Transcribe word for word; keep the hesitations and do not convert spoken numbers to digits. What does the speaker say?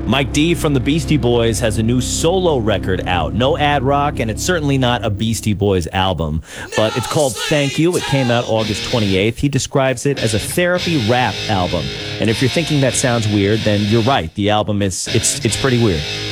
Mike D from the Beastie Boys has a new solo record out. No ad rock, and it's certainly not a Beastie Boys album, but it's called Thank You. It came out August twenty-eighth. He describes it as a therapy rap album. And if you're thinking that sounds weird, then you're right. The album is it's it's pretty weird.